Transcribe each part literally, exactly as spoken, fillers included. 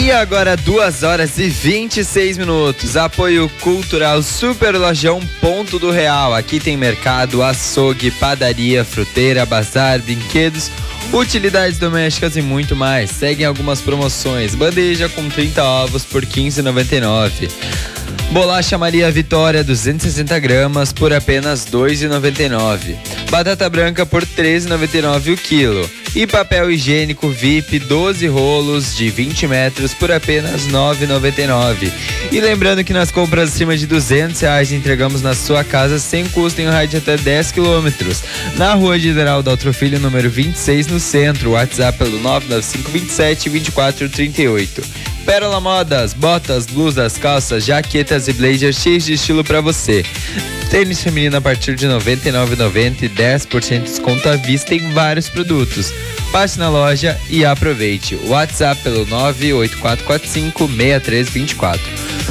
E agora duas horas e vinte e seis minutos. Apoio cultural Super Lojão Ponto do Real. Aqui tem mercado, açougue, padaria, fruteira, bazar, brinquedos, utilidades domésticas e muito mais. Seguem algumas promoções. Bandeja com trinta ovos por quinze reais e noventa e nove centavos. Bolacha Maria Vitória duzentos e sessenta gramas por apenas dois reais e noventa e nove centavos. Batata branca por treze reais e noventa e nove centavos o quilo. E papel higiênico V I P doze rolos de vinte metros por apenas nove reais e noventa e nove centavos. E lembrando que nas compras acima de duzentos reais entregamos na sua casa sem custo em um raio de até dez quilômetros. Na rua General Daltro Filho, número vinte e seis, no centro. WhatsApp pelo nove nove cinco dois sete dois quatro três oito. Pérola Modas, botas, blusas, calças, jaquetas e blazers cheios de estilo pra você. Tênis feminino a partir de noventa e nove reais e noventa centavos e dez por cento de desconto à vista em vários produtos. Passe na loja e aproveite. WhatsApp pelo nove oito quatro quatro cinco seis três dois quatro.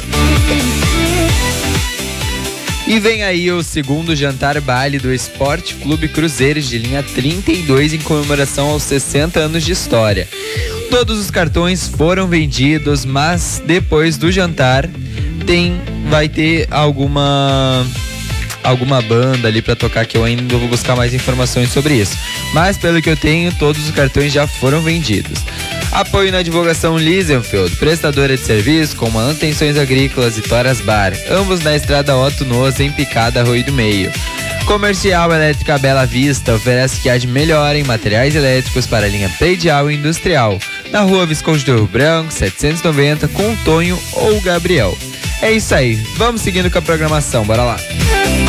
E vem aí o segundo jantar baile do Esporte Clube Cruzeiros de linha trinta e dois em comemoração aos sessenta anos de história. Todos os cartões foram vendidos, mas depois do jantar tem, vai ter alguma alguma banda ali para tocar, que eu ainda vou buscar mais informações sobre isso. Mas pelo que eu tenho, todos os cartões já foram vendidos. Apoio na divulgação Liesenfeld, prestadora de serviço com manutenções agrícolas e Toras Bar, ambos na estrada Otto Noza, em Picada, Arroio do Meio. Comercial Elétrica Bela Vista oferece que há de melhor em materiais elétricos para a linha predial e industrial, na rua Visconde do Rio Branco, setecentos e noventa, com o Tonho ou o Gabriel. É isso aí, vamos seguindo com a programação, bora lá.